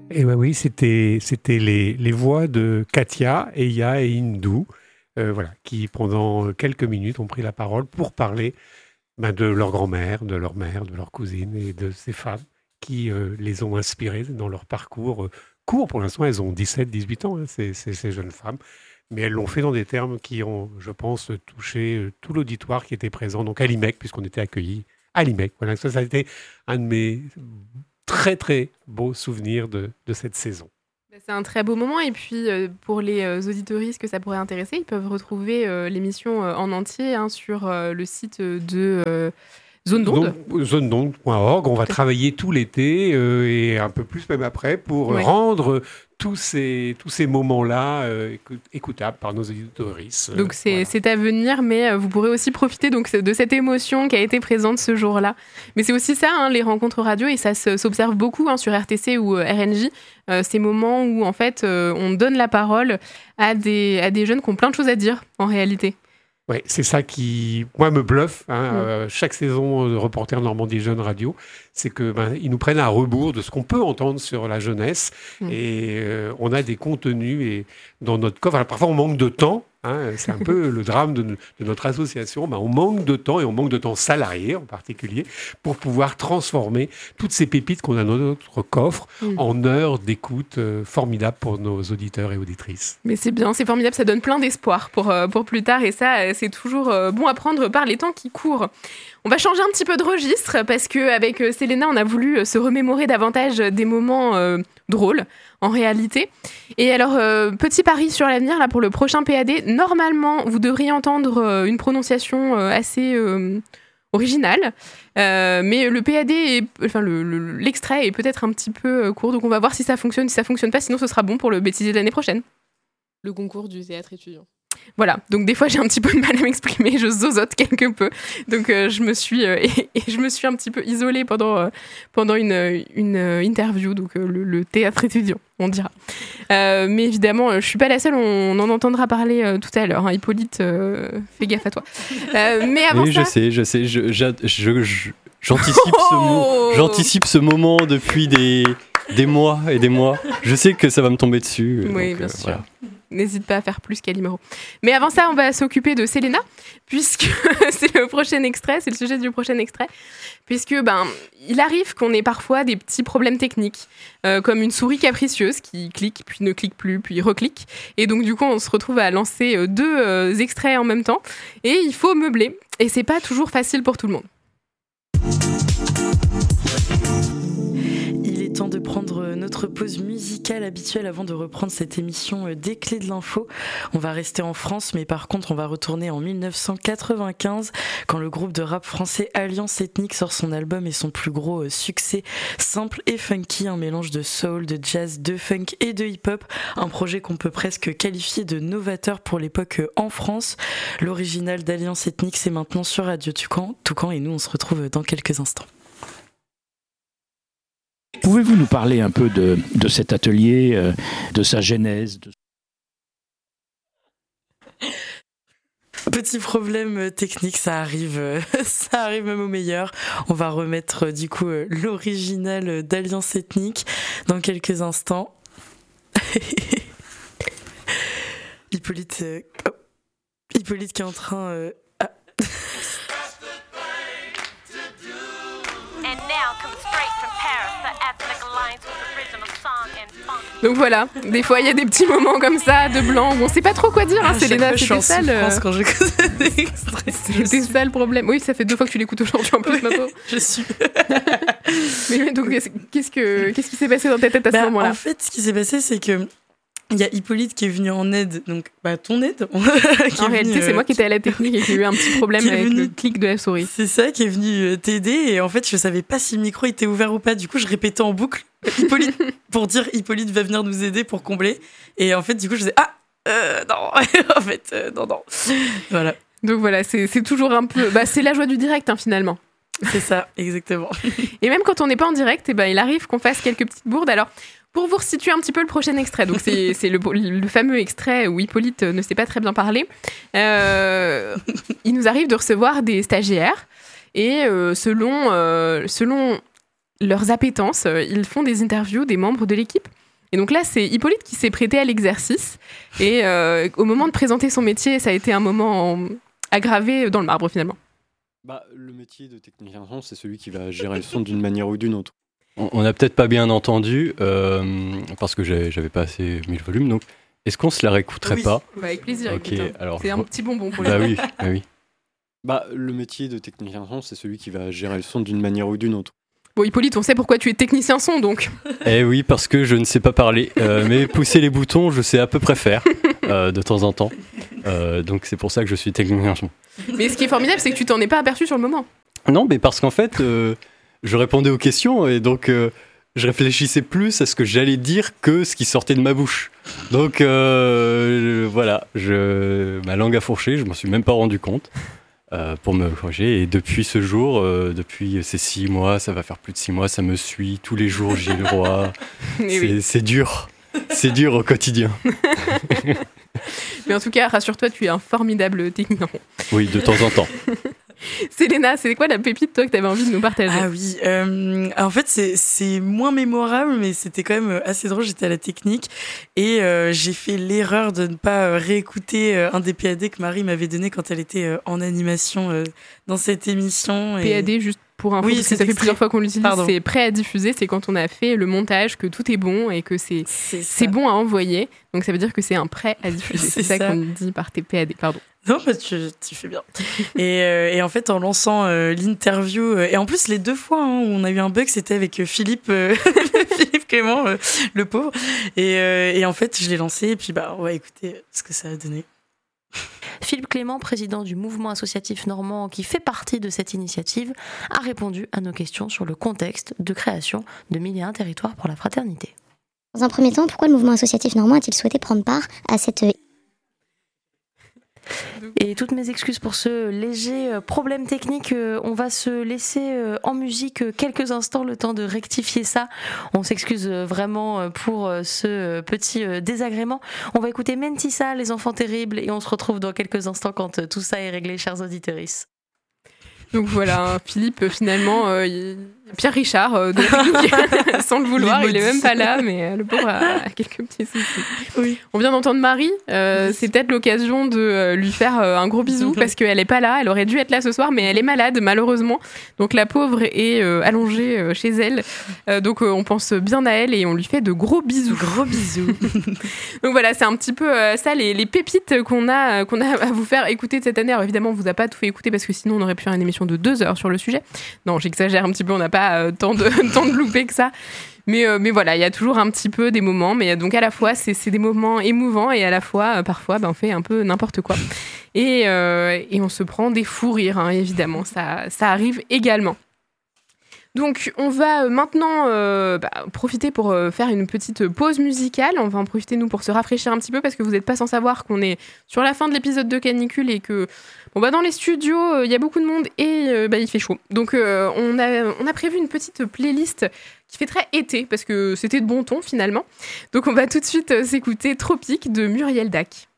Et oui, c'était les voix de Katia, Eya et Hindou, voilà, qui pendant quelques minutes ont pris la parole pour parler de leur grand-mère, de leur mère, de leur cousine et de ces femmes qui les ont inspirées dans leur parcours court. Pour l'instant, elles ont 17-18 ans, hein, ces jeunes femmes, mais elles l'ont fait dans des termes qui ont, je pense, touché tout l'auditoire qui était présent, donc à l'IMEC, puisqu'on était accueillis à l'IMEC. Voilà, ça a été un de mes très très beaux souvenirs de cette saison. C'est un très beau moment et puis pour les auditeuristes que ça pourrait intéresser, ils peuvent retrouver l'émission en entier sur le site de Zone d'Onde. Zonedonde.org. On va travailler tout l'été et un peu plus même après pour rendre tous ces moments-là écoutables par nos auditeuristes. Donc c'est à venir, mais vous pourrez aussi profiter donc, de cette émotion qui a été présente ce jour-là. Mais c'est aussi ça, les rencontres radio, et ça s'observe beaucoup sur RTC ou RNJ, ces moments où en fait on donne la parole à des jeunes qui ont plein de choses à dire en réalité. Oui, c'est ça qui, moi, me bluffe. Chaque saison de Reporters Normandie Jeunes Radio, c'est qu'ils nous prennent à rebours de ce qu'on peut entendre sur la jeunesse. Et on a des contenus dans notre coffre. Alors, parfois, on manque de temps. C'est un peu le drame de notre association. On manque de temps, et on manque de temps salarié en particulier, pour pouvoir transformer toutes ces pépites qu'on a dans notre coffre en heures d'écoute formidables pour nos auditeurs et auditrices. Mais c'est bien, c'est formidable, ça donne plein d'espoir pour plus tard, et ça, c'est toujours bon à prendre par les temps qui courent. On va changer un petit peu de registre, parce qu'avec Selena, on a voulu se remémorer davantage des moments drôles, en réalité. Et alors, petit pari sur l'avenir, là, pour le prochain PAD, normalement, vous devriez entendre une prononciation assez originale, mais le PAD, l'extrait est peut-être un petit peu court, donc on va voir si ça fonctionne, si ça fonctionne pas, sinon ce sera bon pour le bêtisier de l'année prochaine. Le concours du théâtre étudiant. Voilà, donc des fois j'ai un petit peu de mal à m'exprimer, je zozote quelque peu, donc je me suis un petit peu isolée pendant une interview, donc le théâtre étudiant, on dira. Mais évidemment, je suis pas la seule, on en entendra parler tout à l'heure. Hippolyte, fais gaffe à toi. Mais avant oui, ça... je sais, j'anticipe ce moment depuis des mois et des mois. Je sais que ça va me tomber dessus. Oui, bien sûr. Voilà. N'hésite pas à faire plus Calimero. Mais avant ça, on va s'occuper de Selena, puisque c'est le prochain extrait, c'est le sujet du prochain extrait, puisque il arrive qu'on ait parfois des petits problèmes techniques, comme une souris capricieuse qui clique, puis ne clique plus, puis reclique. Et donc du coup, on se retrouve à lancer deux extraits en même temps, et il faut meubler. Et c'est pas toujours facile pour tout le monde. Temps de prendre notre pause musicale habituelle avant de reprendre cette émission des clés de l'info. On va rester en France, mais par contre on va retourner en 1995 quand le groupe de rap français Alliance Ethnique sort son album et son plus gros succès, Simple et Funky, un mélange de soul, de jazz, de funk et de hip-hop, un projet qu'on peut presque qualifier de novateur pour l'époque en France. L'original d'Alliance Ethnique, c'est maintenant sur Radio Toucan, et nous on se retrouve dans quelques instants. Pouvez-vous nous parler un peu de cet atelier, de sa genèse Petit problème technique, ça arrive même au meilleur. On va remettre du coup l'original d'Alliance Ethnique dans quelques instants. Hippolyte qui est en train... Donc voilà, des fois il y a des petits moments comme ça de blanc où on sait pas trop quoi dire. Selena, c'était ça quand j'écoute des extraits. C'était ça le problème. Oui, ça fait 2 fois que tu l'écoutes aujourd'hui en plus, maintenant. Je suis. Mais donc qu'est-ce qui s'est passé dans ta tête à ce moment-là ? En fait, ce qui s'est passé, c'est que il y a Hippolyte qui est venu en aide, donc ton aide. En réalité, c'est moi qui étais à la technique et qui a eu un petit problème avec le clic de la souris. C'est ça, qui est venu t'aider, et en fait, je savais pas si le micro était ouvert ou pas. Du coup, je répétais en boucle Hippolyte pour dire Hippolyte va venir nous aider pour combler. Et en fait, du coup, je disais non, en fait, non. Voilà. Donc voilà, c'est toujours un peu, c'est la joie du direct finalement. C'est ça, exactement. Et même quand on n'est pas en direct, il arrive qu'on fasse quelques petites bourdes. Alors, pour vous resituer un petit peu le prochain extrait, donc c'est le fameux extrait où Hippolyte ne sait pas très bien parler. Il nous arrive de recevoir des stagiaires et selon leurs appétences. Ils font des interviews des membres de l'équipe. Et donc là, c'est Hippolyte qui s'est prêté à l'exercice. Et au moment de présenter son métier, ça a été un moment aggravé dans le marbre finalement. Le métier de technicien son, c'est celui qui va gérer le son d'une manière ou d'une autre. On n'a peut-être pas bien entendu, parce que j'avais pas assez mis le volume, donc est-ce qu'on se la réécouterait pas ? Avec plaisir, Okay, écoute, alors, c'est un petit bonbon pour lui. Oui. Le métier de technicien son, c'est celui qui va gérer le son d'une manière ou d'une autre. Bon, Hippolyte, on sait pourquoi tu es technicien son, donc. Eh oui, parce que je ne sais pas parler, mais pousser les boutons, je sais à peu près faire, de temps en temps. Donc c'est pour ça que je suis technicien son. Mais ce qui est formidable, c'est que tu t'en es pas aperçu sur le moment. Non, mais parce qu'en fait, je répondais aux questions et donc je réfléchissais plus à ce que j'allais dire que ce qui sortait de ma bouche. Donc voilà, ma langue a fourché, je m'en suis même pas rendu compte pour me corriger. Et depuis ce jour, depuis ces 6 mois, ça va faire plus de 6 mois, ça me suit tous les jours, Gilles Roy. C'est dur. C'est dur au quotidien. Mais en tout cas, rassure-toi, tu es un formidable technicien. Oui, de temps en temps. Célena, c'est quoi la pépite, toi, que tu avais envie de nous partager ? Ah oui, en fait, c'est moins mémorable, mais c'était quand même assez drôle. J'étais à la technique et j'ai fait l'erreur de ne pas réécouter un des PAD que Marie m'avait donné quand elle était en animation dans cette émission. PAD, juste pour info, parce que ça fait plusieurs fois qu'on l'utilise, c'est prêt à diffuser, c'est quand on a fait le montage, que tout est bon et que c'est bon à envoyer. Donc ça veut dire que c'est un prêt à diffuser. C'est ça qu'on dit par tes PAD, pardon. Non, tu fais bien. Et en fait, en lançant l'interview, et en plus les 2 fois où on a eu un bug, c'était avec Philippe Clément, le pauvre. Et en fait, je l'ai lancé et puis on va écouter ce que ça a donné. Philippe Clément, président du mouvement associatif normand qui fait partie de cette initiative, a répondu à nos questions sur le contexte de création de 1001 territoires pour la fraternité. Dans un premier temps, pourquoi le mouvement associatif normand a-t-il souhaité prendre part à cette... Et toutes mes excuses pour ce léger problème technique, on va se laisser en musique quelques instants, le temps de rectifier ça. On s'excuse vraiment pour ce petit désagrément. On va écouter Mentissa, Les Enfants Terribles, et on se retrouve dans quelques instants quand tout ça est réglé, chers auditeurs. Donc voilà, Philippe, finalement, Pierre Richard, sans le vouloir, il est même pas là, mais le pauvre a quelques petits soucis. Oui. On vient d'entendre Marie, c'est peut-être l'occasion de lui faire un gros bisou, parce qu'elle est pas là, elle aurait dû être là ce soir, mais elle est malade, malheureusement. Donc la pauvre est allongée chez elle, donc on pense bien à elle et on lui fait de gros bisous. Gros bisous. Donc voilà, c'est un petit peu ça, les pépites qu'on a à vous faire écouter de cette année. Alors évidemment, on vous a pas tout fait écouter, parce que sinon on aurait pu faire une émission de 2 heures sur le sujet. Non, j'exagère un petit peu, on n'a pas tant de louper que ça. Mais voilà, il y a toujours un petit peu des moments. Mais donc à la fois, c'est des moments émouvants et à la fois, parfois, on fait un peu n'importe quoi. Et on se prend des fous rires, hein, évidemment. Ça arrive également. Donc on va maintenant profiter pour faire une petite pause musicale. On va en profiter nous pour se rafraîchir un petit peu, parce que vous n'êtes pas sans savoir qu'on est sur la fin de l'épisode de Canicule et que dans les studios il y a beaucoup de monde et il fait chaud. Donc on a prévu une petite playlist qui fait très été, parce que c'était de bon ton finalement. Donc on va tout de suite s'écouter Tropique de Muriel Dac.